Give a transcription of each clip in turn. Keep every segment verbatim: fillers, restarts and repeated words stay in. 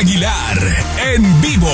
Aguilar, en vivo.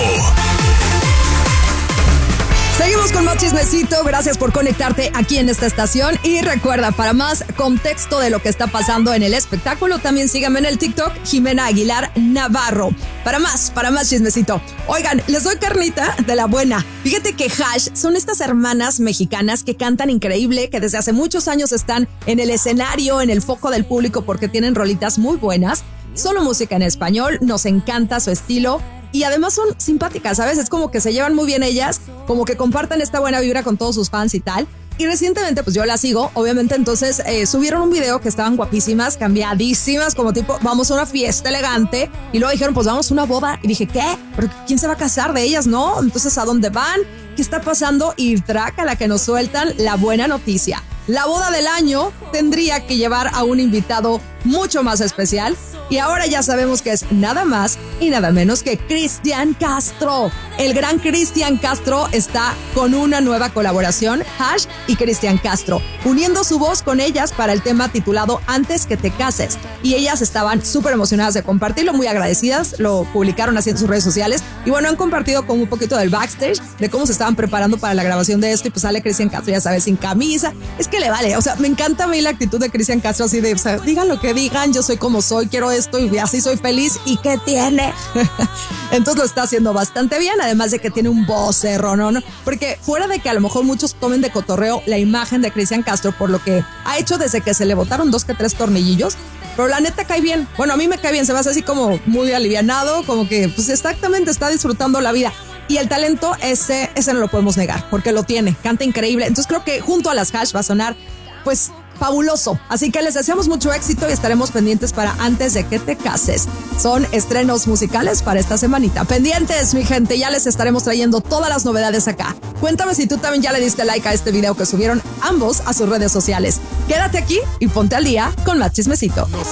Seguimos con más chismecito, gracias por conectarte aquí en esta estación y recuerda, para más contexto de lo que está pasando en el espectáculo, también síganme en el TikTok, Jimena Aguilar Navarro. Para más, para más chismecito. Oigan, les doy carnita de la buena. Fíjate que Hash son estas hermanas mexicanas que cantan increíble, que desde hace muchos años están en el escenario, en el foco del público porque tienen rolitas muy buenas. Solo música en español, nos encanta su estilo. Y además son simpáticas, ¿sabes? Es como que se llevan muy bien ellas, como que comparten esta buena vibra con todos sus fans y tal. Y recientemente, pues yo las sigo, obviamente, entonces eh, subieron un video que estaban guapísimas, cambiadísimas, como tipo, vamos a una fiesta elegante. Y luego dijeron, pues vamos a una boda. Y dije, ¿qué? ¿Pero quién se va a casar de ellas, no? Entonces, ¿a dónde van? ¿Qué está pasando? Y traca la que nos sueltan la buena noticia. La boda del año tendría que llevar a un invitado mucho más especial. Y ahora ya sabemos que es nada más y nada menos que Cristian Castro. El gran Cristian Castro está con una nueva colaboración, Hash y Cristian Castro, uniendo su voz con ellas para el tema titulado Antes que te cases. Y ellas estaban súper emocionadas de compartirlo, muy agradecidas, lo publicaron así en sus redes sociales. Y bueno, han compartido con un poquito del backstage de cómo se estaban preparando para la grabación de esto. Y pues sale Cristian Castro, ya sabes, sin camisa. Es que le vale, o sea, me encanta a mí la actitud de Cristian Castro así de, o sea, digan lo que digan, yo soy como soy, quiero esto y así soy feliz. ¿Y qué tiene? Entonces lo está haciendo bastante bien, además de que tiene un vocerro, ¿no? ¿no? Porque fuera de que a lo mejor muchos tomen de cotorreo la imagen de Cristian Castro por lo que ha hecho desde que se le botaron dos que tres tornillillos, pero la neta cae bien. Bueno, a mí me cae bien, se me hace así como muy alivianado, como que pues exactamente está disfrutando la vida. Y el talento ese, ese no lo podemos negar, porque lo tiene, canta increíble. Entonces creo que junto a las Hash va a sonar, pues, fabuloso. Así que les deseamos mucho éxito y estaremos pendientes para Antes de que te cases. Son estrenos musicales para esta semanita. Pendientes, mi gente, ya les estaremos trayendo todas las novedades acá. Cuéntame si tú también ya le diste like a este video que subieron ambos a sus redes sociales. Quédate aquí y ponte al día con más chismecito.